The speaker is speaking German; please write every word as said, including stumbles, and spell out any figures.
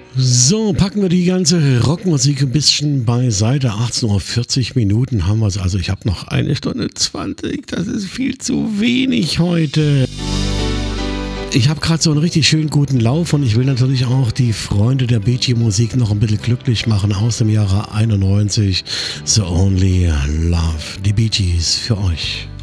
So, packen wir die ganze Rockmusik ein bisschen beiseite. achtzehn Uhr vierzig Minuten haben wir es. Also ich habe noch eine Stunde zwanzig. Das ist viel zu wenig heute. Ich habe gerade so einen richtig schönen guten Lauf und ich will natürlich auch die Freunde der Bee Gee Musik noch ein bisschen glücklich machen aus dem Jahre einundneunzig. The Only Love. Die Bee Gees für euch.